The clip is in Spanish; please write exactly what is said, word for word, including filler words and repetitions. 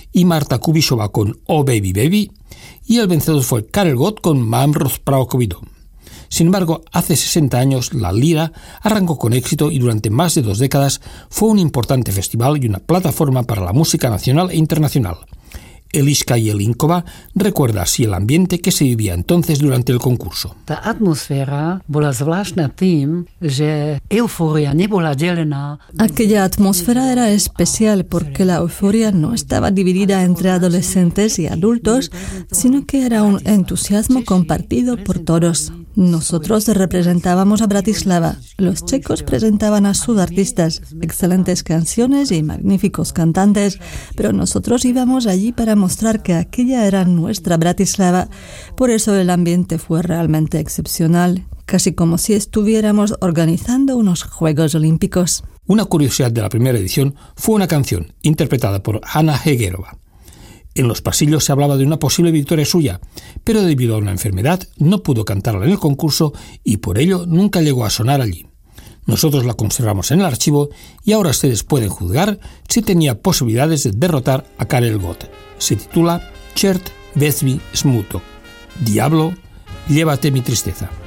y Marta Kubishova con Oh Baby Baby, y el vencedor fue Karel Gott con Mám rozpracovido. Sin embargo, hace sesenta años la lira arrancó con éxito y durante más de dos décadas fue un importante festival y una plataforma para la música nacional e internacional. Eliška Jelinková recuerda así el ambiente que se vivía entonces durante el concurso. Ta atmosféra bola zvláštna tým, že euforia nebola delená. Aquella atmósfera era especial porque la euforia no estaba dividida entre adolescentes y adultos, sino que era un entusiasmo compartido por todos. Nosotros representábamos a Bratislava. Los checos presentaban a sus artistas, excelentes canciones y magníficos cantantes, pero nosotros íbamos allí para mostrar que aquella era nuestra Bratislava. Por eso el ambiente fue realmente excepcional, casi como si estuviéramos organizando unos Juegos Olímpicos. Una curiosidad de la primera edición fue una canción interpretada por Hanna Hegerova. En los pasillos se hablaba de una posible victoria suya, pero debido a una enfermedad no pudo cantarla en el concurso y por ello nunca llegó a sonar allí. Nosotros la conservamos en el archivo y ahora ustedes pueden juzgar si tenía posibilidades de derrotar a Karel Gott. Se titula Čert vezmi smutok. Diablo, llévate mi tristeza.